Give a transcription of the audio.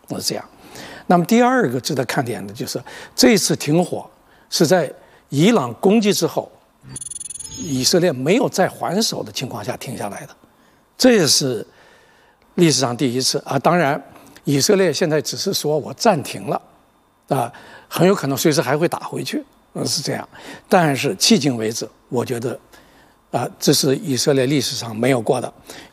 是这样。那么第二个值得看点的就是这次停火是在伊朗攻击之后，以色列没有再还手的情况下停下来的，这也是历史上第一次啊。当然，以色列现在只是说我暂停了，很有可能随时还会打回去，是这样。但是迄今为止，我觉得这是以色列历史上没有过的。